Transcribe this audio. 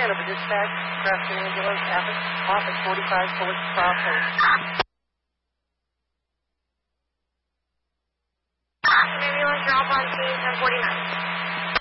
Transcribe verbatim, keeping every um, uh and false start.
of the dispatch, Grafton Ambulance, office forty-five, Police Crossing. Ambulance, drop on scene, ten forty-nine.